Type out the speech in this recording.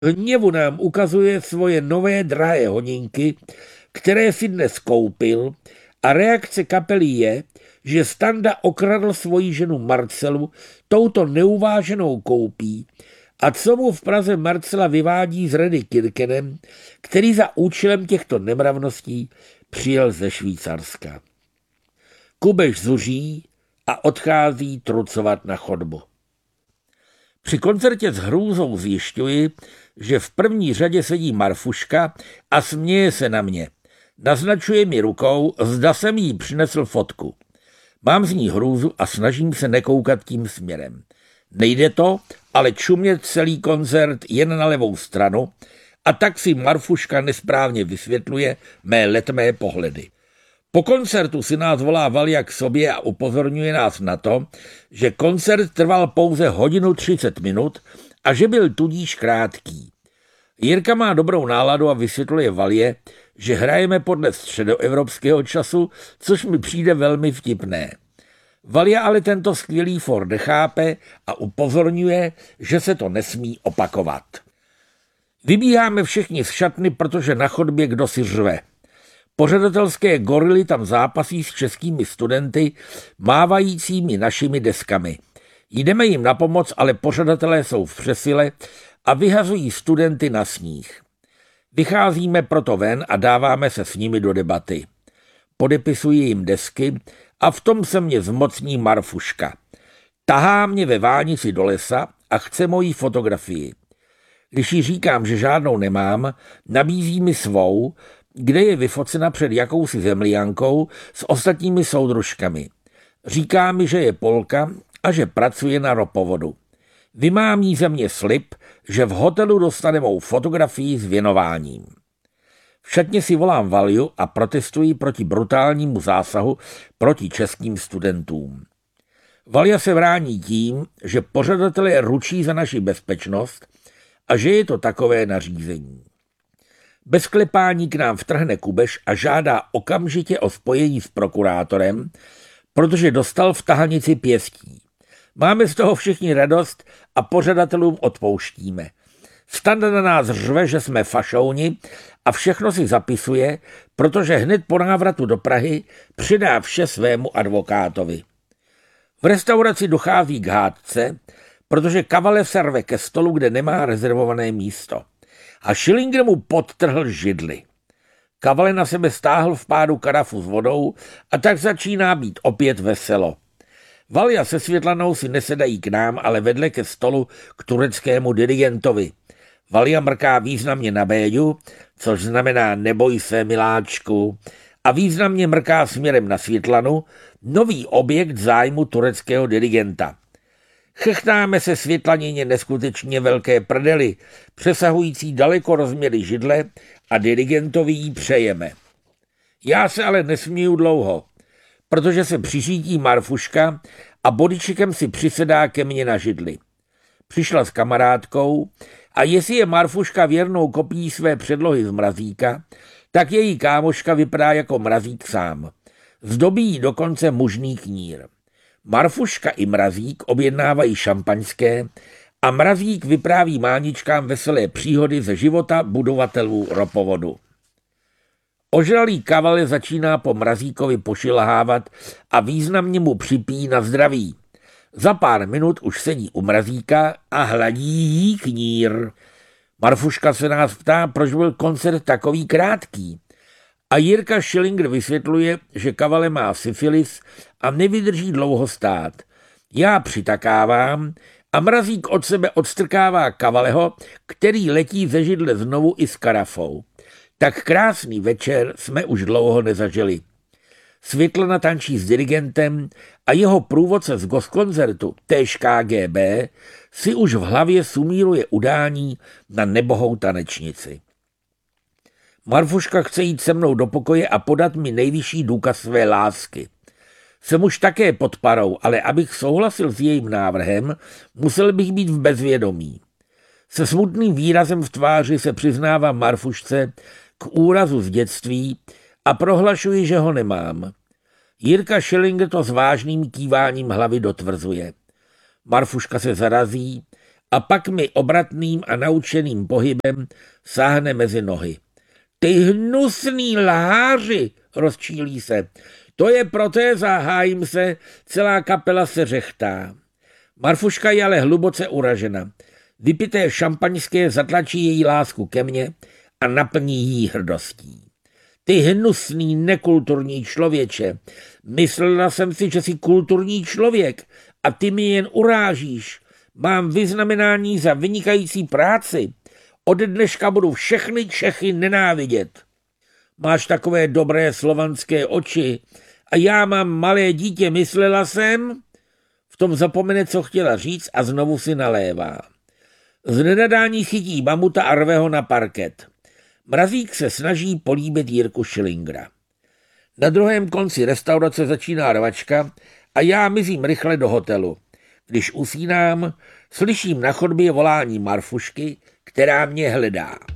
hněvu nám ukazuje svoje nové drahé honínky, které si dnes koupil, a reakce kapely je, že Standa okradl svoji ženu Marcelu touto neuváženou koupí a co mu v Praze Marcela vyvádí s Redy Kirkenem, který za účelem těchto nemravností přijel ze Švýcarska. Kubeš zuří a odchází trucovat na chodbu. Při koncertě s hrůzou zjišťuji, že v první řadě sedí Marfuška a směje se na mě. Naznačuje mi rukou, zda jsem jí přinesl fotku. Mám z ní hrůzu a snažím se nekoukat tím směrem. Nejde to, ale čumět celý koncert jen na levou stranu a tak si Marfuška nesprávně vysvětluje mé letmé pohledy. Po koncertu si nás volá Valia k sobě a upozorňuje nás na to, že koncert trval pouze 1:30 a že byl tudíž krátký. Jirka má dobrou náladu a vysvětluje Valie, že hrajeme podle středoevropského času, což mi přijde velmi vtipné. Valia ale tento skvělý for nechápe a upozorňuje, že se to nesmí opakovat. Vybíháme všichni z šatny, protože na chodbě kdo si řve. Pořadatelské gorily tam zápasí s českými studenty, mávajícími našimi deskami. Jdeme jim na pomoc, ale pořadatelé jsou v přesile a vyhazují studenty na sníh. Vycházíme proto ven a dáváme se s nimi do debaty. Podepisuji jim desky a v tom se mě zmocní Marfuška. Tahá mě ve vánici do lesa a chce moji fotografii. Když jí říkám, že žádnou nemám, nabízí mi svou, kde je vyfocena před jakousi zemliankou s ostatními soudružkami. Říká mi, že je Polka a že pracuje na ropovodu. Vymámí ze mě slib, že v hotelu dostane mou fotografii s věnováním. V šatně si volám Valiu a protestuji proti brutálnímu zásahu proti českým studentům. Valia se brání tím, že pořadatelé ručí za naši bezpečnost a že je to takové nařízení. Bez klepání k nám vtrhne Kubeš a žádá okamžitě o spojení s prokurátorem, protože dostal v tahanici pěstí. Máme z toho všichni radost a pořadatelům odpouštíme. Standa na nás řve, že jsme fašouni a všechno si zapisuje, protože hned po návratu do Prahy přidá vše svému advokátovi. V restauraci dochází k hádce, protože Kavale se rve ke stolu, kde nemá rezervované místo. A Schillinger mu podtrhl židli. Kavale na sebe stáhl v pádu karafu s vodou a tak začíná být opět veselo. Valia se Světlanou si nesedají k nám, ale vedle ke stolu k tureckému dirigentovi. Valia mrká významně na Béďu, což znamená neboj se, miláčku, a významně mrká směrem na Světlanu, nový objekt zájmu tureckého dirigenta. Chechtáme se Světlanině neskutečně velké prdely, přesahující daleko rozměry židle a dirigentovi jí přejeme. Já se ale nesmíju dlouho, protože se přiřítí Marfuška a bodyčikem si přisedá ke mně na židli. Přišla s kamarádkou a jestli je Marfuška věrnou kopií své předlohy z Mrazíka, tak její kámoška vypadá jako Mrazík sám. Zdobí jí dokonce mužný knír. Marfuška i Mrazík objednávají šampaňské a Mrazík vypráví máničkám veselé příhody ze života budovatelů ropovodu. Ožralý Kavale začíná po Mrazíkovi pošilhávat a významně mu připíjí na zdraví. Za pár minut už sedí u Mrazíka a hladí jí knír. Marfuška se nás ptá, proč byl koncert takový krátký. A Jirka Schillinger vysvětluje, že Kavale má syfilis a nevydrží dlouho stát. Já přitakávám a Mrazík od sebe odstrkává Kavaleho, který letí ze židle znovu i s karafou. Tak krásný večer jsme už dlouho nezažili. Světlana tančí s dirigentem a jeho průvodce z gostkoncertu, též KGB, si už v hlavě sumíruje udání na nebohou tanečnici. Marfuška chce jít se mnou do pokoje a podat mi nejvyšší důkaz své lásky. Jsem už také pod parou, ale abych souhlasil s jejím návrhem, musel bych být v bezvědomí. Se smutným výrazem v tváři se přiznávám Marfušce k úrazu z dětství a prohlašuji, že ho nemám. Jirka Schillinger to s vážným kýváním hlavy dotvrzuje. Marfuška se zarazí a pak mi obratným a naučeným pohybem sáhne mezi nohy. Ty hnusný lháři, rozčílí se. To je protéza, hájím se, celá kapela se řechtá. Marfuška je ale hluboce uražena. Vypité šampaňské zatlačí její lásku ke mně a naplní jí hrdostí. Ty hnusný, nekulturní člověče, myslela jsem si, že jsi kulturní člověk a ty mi jen urážíš. Mám vyznamenání za vynikající práci. Ode dneška budu všechny Čechy nenávidět. Máš takové dobré slovanské oči a já mám malé dítě, myslela jsem. V tom zapomene, co chtěla říct a znovu si nalévá. Z nenadání chytí mamuta a rve ho na parket. Mrazík se snaží políbit Jirku Schillingera. Na druhém konci restaurace začíná rvačka a já mizím rychle do hotelu. Když usínám, slyším na chodbě volání Marfušky, která mě hledá.